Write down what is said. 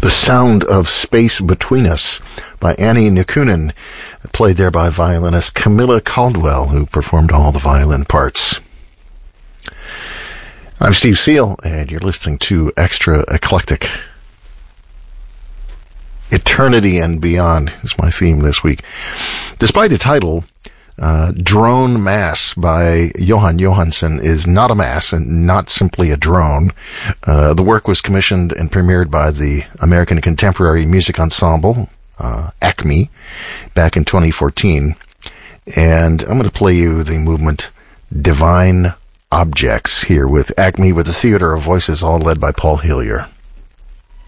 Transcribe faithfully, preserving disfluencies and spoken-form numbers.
The Sound of Space Between Us by Annie Nikunen, played there by violinist Camilla Caldwell, who performed all the violin parts. I'm Steve Seal, and you're listening to Extra Eclectic. Eternity and Beyond is my theme this week. Despite the title, uh, Drone Mass by Johan Johansson is not a mass and not simply a drone. Uh, the work was commissioned and premiered by the American Contemporary Music Ensemble, uh, ACME, back in twenty fourteen. And I'm going to play you the movement Divine Objects here with ACME with the Theater of Voices, all led by Paul Hillier.